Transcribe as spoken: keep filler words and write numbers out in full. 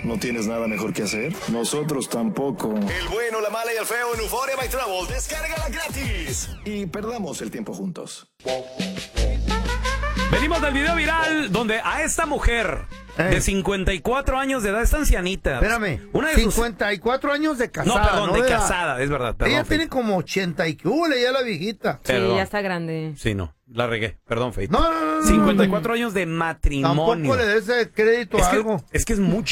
¿No tienes nada mejor que hacer? Nosotros tampoco. El bueno, la mala y el feo en Euphoria by Travel. Descárgala gratis. Y perdamos el tiempo juntos. Venimos del video viral donde a esta mujer Eh. de cincuenta y cuatro años de edad, esta ancianita. Espérame, Una de sus... cincuenta y cuatro años de No, casada. perdón, de edad? casada, es verdad. Perdón, Ella Feito. tiene como ochenta y que hule ya la viejita. Sí, Perdón. ya está grande. Sí, no, la regué. Perdón, Feito. No, no, no, no, cincuenta y no. cuatro años de matrimonio. Tampoco le des ese crédito es a que, algo. Es que es mucho.